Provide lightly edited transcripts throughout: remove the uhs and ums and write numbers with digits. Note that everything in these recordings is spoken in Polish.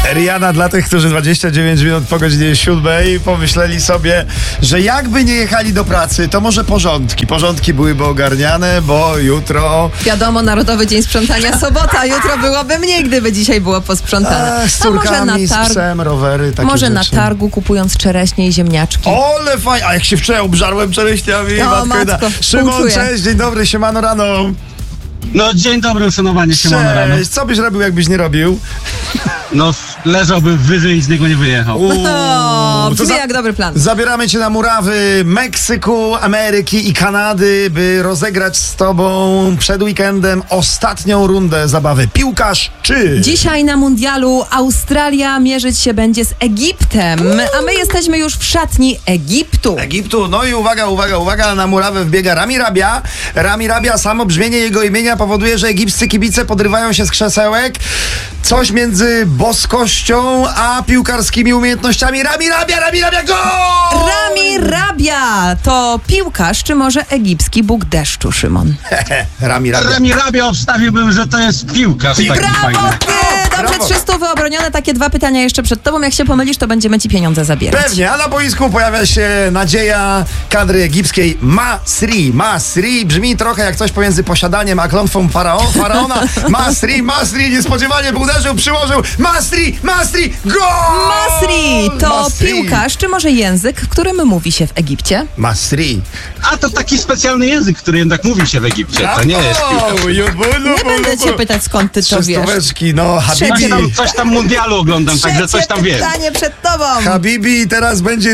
Rihanna dla tych, którzy 29 minut po godzinie 7 pomyśleli sobie, że jakby nie jechali do pracy, to może porządki. Porządki byłyby ogarniane, bo jutro... Wiadomo, Narodowy Dzień Sprzątania sobota, jutro byłoby mniej, gdyby dzisiaj było posprzątane. Z córkami, z psem, rowery, takie może rzeczy. na targu kupując czereśnie i ziemniaczki. Ole fajnie, a jak się wczoraj obżarłem czereśniami. O, matko, Szymon, współczuję. cześć, dzień dobry, siemano rano. No dzień dobry, uszanowanie się rano. Cześć, co byś robił, jakbyś nie robił? No leżałbym wyżej i z niego nie wyjechał. O, brzmi jak dobry plan. Zabieramy cię na murawy Meksyku, Ameryki i Kanady, by rozegrać z tobą przed weekendem ostatnią rundę zabawy Piłkarz czy... Dzisiaj na mundialu Australia mierzyć się będzie z Egiptem, a my jesteśmy już w szatni Egiptu. No i uwaga, na murawę wbiega Rami Rabia. Rami Rabia, samo brzmienie jego imienia powoduje, że egipscy kibice podrywają się z krzesełek. Coś między boskością a piłkarskimi umiejętnościami. Rami Rabia, gol! Rami Rabia to piłkarz, czy może egipski bóg deszczu, Szymon? Rami Rabia. Rami Rabia obstawiłbym, że to jest piłkarz taki Brawo fajny. ty! Dobrze, Brawo. 300 wyobronione, takie 2 pytania jeszcze przed tobą. Jak się pomylisz, to będziemy ci pieniądze zabierać. Pewnie, a na boisku pojawia się nadzieja kadry egipskiej Masri. Masri brzmi trochę jak coś pomiędzy posiadaniem a klątwą faraona. Masri, niespodziewanie uderzył, przyłożył. Masri, gol! Masri to Masri. piłkarz, czy może język, w którym mówi się w Egipcie? Masri. A to taki specjalny język, który jednak mówi się w Egipcie. To nie jest piłkarz. Nie będę cię pytać, skąd ty to wiesz. Trzystóweczki, no Habibi. Coś tam mundialu oglądam, także coś tam wiem. pytanie przed tobą. Habibi, teraz będzie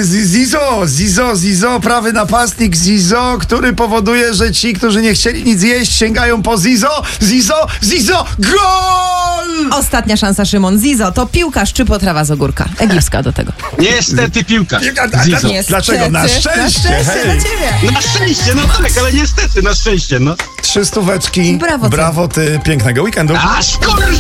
Zizo, prawy napastnik Zizo, który powoduje, że ci, którzy nie chcieli nic jeść, sięgają po Zizo, gol! Ostatnia szansa, Szymon. Zizo to piłkarz, czy potrawa z ogórka? Egipska do tego. Niestety piłkarz. Zizo. Dlaczego? Na szczęście, hej. dla ciebie. Na szczęście, no tak, ale niestety, na szczęście, no. 300. Brawo ty. Brawo ty, pięknego weekendu. Aż